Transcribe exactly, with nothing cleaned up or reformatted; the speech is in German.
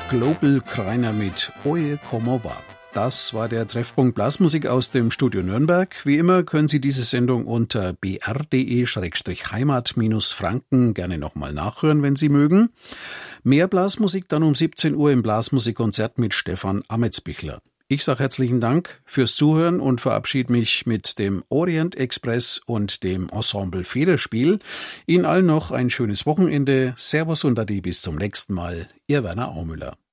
Global Kreiner mit Oje Como va. Das war der Treffpunkt Blasmusik aus dem Studio Nürnberg. Wie immer können Sie diese Sendung unter b r punkt d e heimat Franken gerne nochmal nachhören, wenn Sie mögen. Mehr Blasmusik dann um siebzehn Uhr im Blasmusikkonzert mit Stefan Ametsbichler. Ich sage herzlichen Dank fürs Zuhören und verabschiede mich mit dem Orient Express und dem Ensemble Federspiel. Ihnen allen noch ein schönes Wochenende. Servus und Ade, bis zum nächsten Mal. Ihr Werner Aumüller.